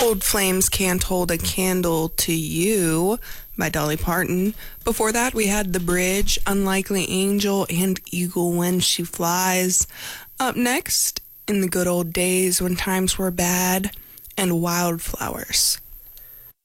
Old Flames Can't Hold a Candle to You by Dolly Parton. Before that, we had The Bridge, Unlikely Angel, and Eagle When She Flies. Up next, In the Good Old Days When Times Were Bad, and Wildflowers